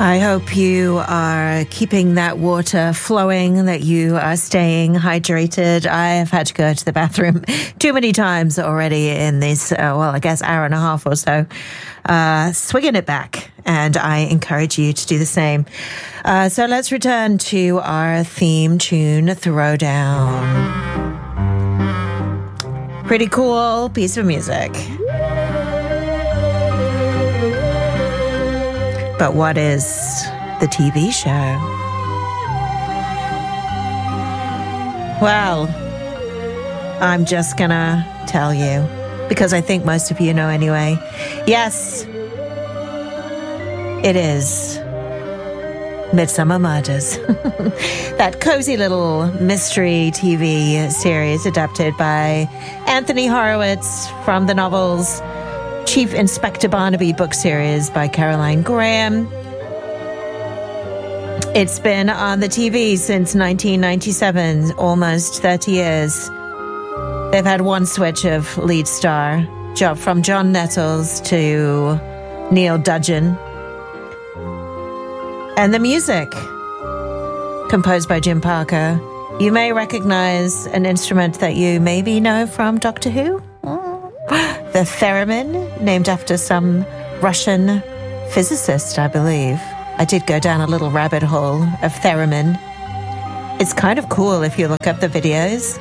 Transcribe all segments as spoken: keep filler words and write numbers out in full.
I hope you are keeping that water flowing, that you are staying hydrated. I have had to go to the bathroom too many times already in this, uh, well, I guess hour and a half or so, uh, swinging it back. And I encourage you to do the same. Uh, so let's return to our theme tune, Throwdown. Pretty cool piece of music. But what is the T V show? Well, I'm just gonna tell you, because I think most of you know anyway. Yes, it is Midsomer Murders. That cozy little mystery T V series adapted by Anthony Horowitz from the novels Chief Inspector Barnaby book series by Caroline Graham. It's been on the T V since nineteen ninety-seven, almost thirty years. They've had one switch of lead star, job from John Nettles to Neil Dudgeon. And the music, composed by Jim Parker. You may recognize an instrument that you maybe know from Doctor Who. The theremin, named after some Russian physicist, I believe. I did go down a little rabbit hole of theremin. It's kind of cool if you look up the videos.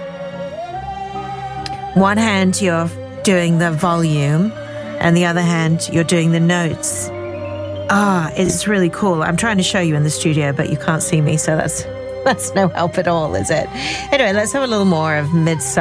One hand you're doing the volume, and the other hand you're doing the notes. Ah, it's really cool. I'm trying to show you in the studio, but you can't see me, so that's that's no help at all, is it? Anyway, let's have a little more of Midsomer.